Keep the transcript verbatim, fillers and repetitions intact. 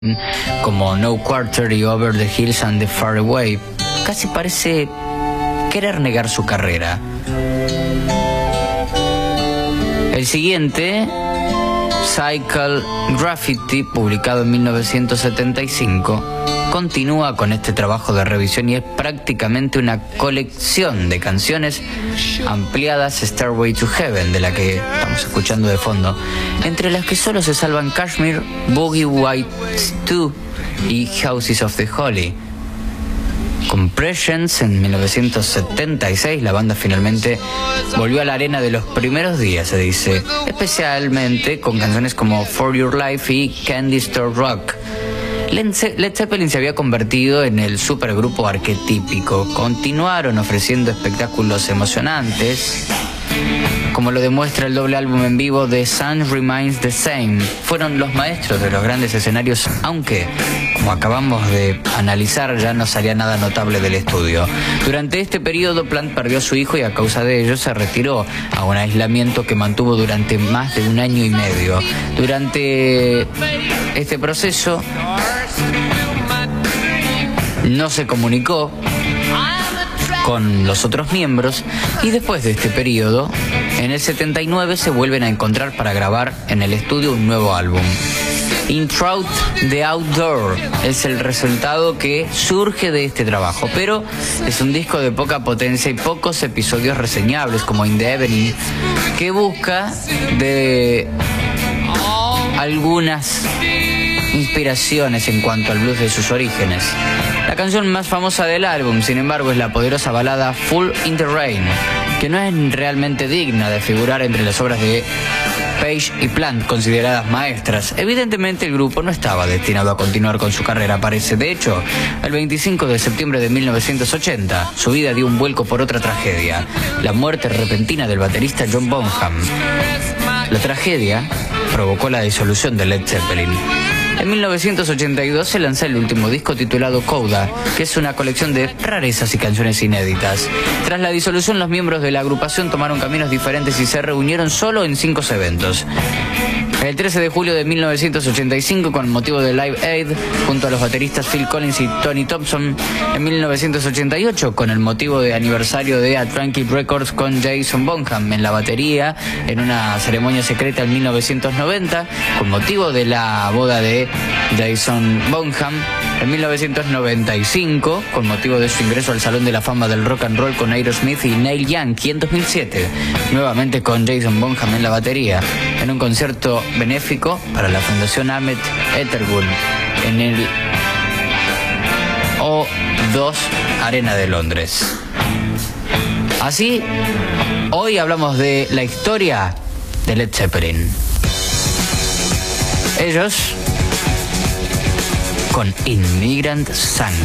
como No Quarter y Over the Hills and the Far Away, casi parece querer negar su carrera. El siguiente, Cycle Graffiti, publicado en mil novecientos setenta y cinco, continúa con este trabajo de revisión y es prácticamente una colección de canciones ampliadas Stairway to Heaven, de la que estamos escuchando de fondo, entre las que solo se salvan Kashmir, Boogie Whites dos y Houses of the Holy. Compressions, en mil novecientos setenta y seis, la banda finalmente volvió a la arena de los primeros días, se dice, especialmente con canciones como For Your Life y Candy Store Rock. Led Zeppelin se había convertido en el supergrupo arquetípico. Continuaron ofreciendo espectáculos emocionantes, como lo demuestra el doble álbum en vivo The Sun Remains the Same. Fueron los maestros de los grandes escenarios, aunque, como acabamos de analizar, ya no salía nada notable del estudio. Durante este periodo, Plant perdió a su hijo y a causa de ello se retiró a un aislamiento que mantuvo durante más de un año y medio. Durante este proceso no se comunicó con los otros miembros y después de este periodo, en el setenta y nueve se vuelven a encontrar para grabar en el estudio un nuo álbum. In Trout the Outdoor es el resultado que surge de este trabajo, pero es un disco de poca potencia y pocos episodios reseñables, como In the Evening, que busca de algunas inspiraciones en cuanto al blues de sus orígenes. La canción más famosa del álbum, sin embargo, es la poderosa balada Fool in the Rain, que no es realmente digna de figurar entre las obras de Page y Plant, consideradas maestras. Evidentemente el grupo no estaba destinado a continuar con su carrera, parece. De hecho, el veinticinco de septiembre de mil novecientos ochenta, su vida dio un vuelco por otra tragedia: la muerte repentina del baterista John Bonham. La tragedia provocó la disolución de Led Zeppelin. En mil novecientos ochenta y dos se lanza el último disco titulado Coda, que es una colección de rarezas y canciones inéditas. Tras la disolución, los miembros de la agrupación tomaron caminos diferentes y se reunieron solo en cinco eventos. El trece de julio de mil novecientos ochenta y cinco, con motivo de Live Aid, junto a los bateristas Phil Collins y Tony Thompson. En mil novecientos ochenta y ocho, con el motivo de aniversario de Atlantic Records, con Jason Bonham en la batería, en una ceremonia secreta en mil novecientos noventa, con motivo de la boda de Jason Bonham. En mil novecientos noventa y cinco, con motivo de su ingreso al Salón de la Fama del Rock and Roll con Aerosmith y Neil Young. Y en dos mil siete, nuevamente con Jason Bonham en la batería, en un concierto benéfico para la Fundación Ahmet Etergun en el O dos Arena de Londres. Así, hoy hablamos de la historia de Led Zeppelin. Ellos con Immigrant Song.